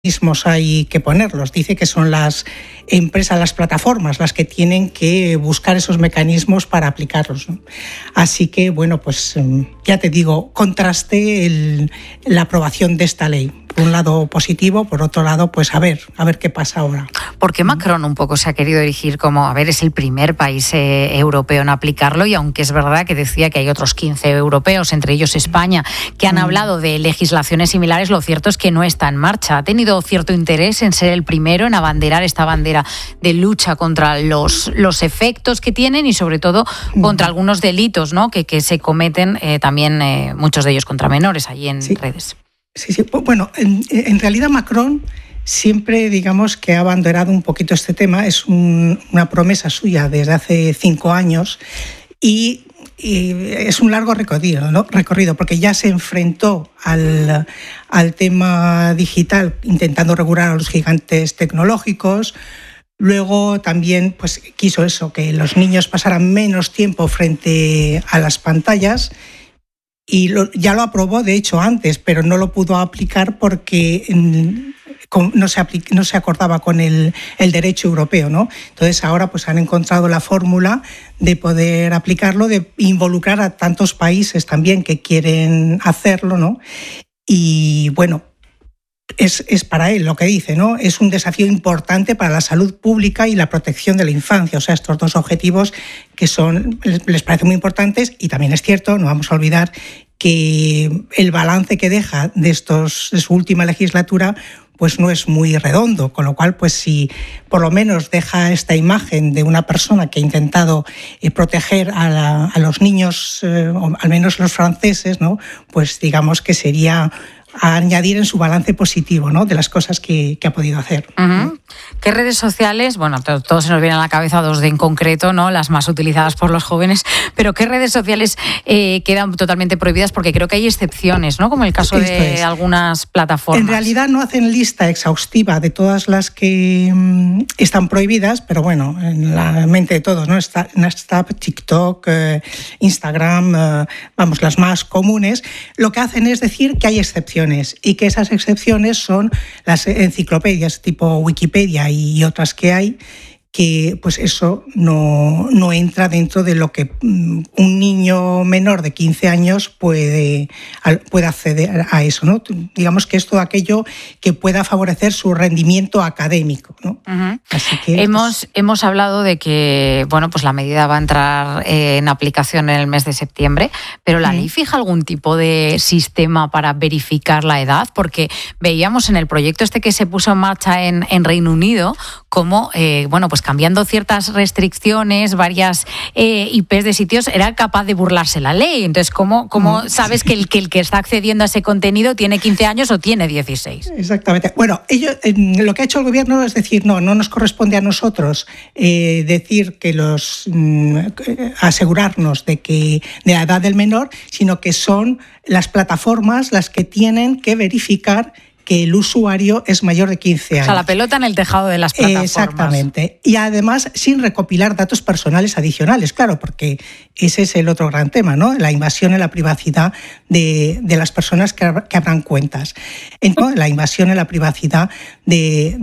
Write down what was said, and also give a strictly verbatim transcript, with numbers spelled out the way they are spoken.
mecanismos hay que ponerlos. Dice que son las empresas, las plataformas, las que tienen que buscar esos mecanismos para aplicarlos, ¿no? Así que, bueno, pues ya te digo, contraste el, la aprobación de esta ley. Por un lado positivo, por otro lado, pues a ver, a ver qué pasa ahora. ¿Por qué Macron un poco se ha querido erigir como, a ver, es el primer país eh, europeo en aplicarlo? Y aunque es verdad que decía que hay otros quince europeos, entre ellos España, que han mm. hablado de legislaciones similares, lo cierto es que no está en marcha. ¿Ha tenido cierto interés en ser el primero, en abanderar esta bandera de lucha contra los, los efectos que tienen y sobre todo contra mm. algunos delitos, ¿no?, que, que se cometen eh, también, eh, muchos de ellos contra menores, allí en sí. redes? Sí, sí. Bueno, en, en realidad Macron siempre, digamos, que ha abanderado un poquito este tema. Es un, una promesa suya desde hace cinco años y, y es un largo recorrido, ¿no? recorrido, porque ya se enfrentó al, al tema digital intentando regular a los gigantes tecnológicos. Luego también pues, quiso eso, que los niños pasaran menos tiempo frente a las pantallas. Y lo, ya lo aprobó, de hecho, antes, pero no lo pudo aplicar porque no se, aplica, no se acordaba con el, el derecho europeo, ¿no? Entonces ahora pues, han encontrado la fórmula de poder aplicarlo, de involucrar a tantos países también que quieren hacerlo, ¿no? Y bueno, es, es para él lo que dice, ¿no? Es un desafío importante para la salud pública y la protección de la infancia. O sea, estos dos objetivos que son, les parecen muy importantes y también es cierto, no vamos a olvidar que el balance que deja de, estos, de su última legislatura pues no es muy redondo, con lo cual pues si por lo menos deja esta imagen de una persona que ha intentado eh, proteger a, la, a los niños, eh, o al menos los franceses, ¿no?, pues digamos que sería a añadir en su balance positivo, ¿no?, de las cosas que, que ha podido hacer. Uh-huh. ¿Qué redes sociales? Bueno, todos todo se nos vienen a la cabeza dos de en concreto, ¿no?, las más utilizadas por los jóvenes, pero ¿qué redes sociales eh, quedan totalmente prohibidas? Porque creo que hay excepciones, ¿no?, como el caso Esto de es. algunas plataformas. En realidad no hacen lista exhaustiva de todas las que mm, están prohibidas, pero bueno, en la mente de todos, ¿no?, está Snapchat, TikTok, eh, Instagram, eh, vamos, las más comunes. Lo que hacen es decir que hay excepciones y que esas excepciones son las enciclopedias tipo Wikipedia y otras que hay, que pues eso no, no entra dentro de lo que un niño menor de quince años puede, puede acceder a eso, ¿no? Digamos que es todo aquello que pueda favorecer su rendimiento académico, ¿no? Uh-huh. Así que hemos, pues... hemos hablado de que bueno, pues la medida va a entrar en aplicación en el mes de septiembre, pero ¿la uh-huh. ley fija algún tipo de sistema para verificar la edad? Porque veíamos en el proyecto este que se puso en marcha en, en Reino Unido cómo, eh, bueno, pues cambiando ciertas restricciones, varias eh, I Pes de sitios, era capaz de burlarse la ley. Entonces, ¿cómo, cómo sabes que el, que el que está accediendo a ese contenido tiene quince años o tiene dieciséis? Exactamente. Bueno, ellos, eh, lo que ha hecho el gobierno es decir, no, no nos corresponde a nosotros eh, decir que los mm, asegurarnos de que de la edad del menor, sino que son las plataformas las que tienen que verificar que el usuario es mayor de quince años. O sea, la pelota en el tejado de las plataformas. Exactamente. Y además sin recopilar datos personales adicionales, claro, porque ese es el otro gran tema, ¿no? La invasión en la privacidad de, de las personas que, que abran cuentas. Entonces, la invasión en la privacidad de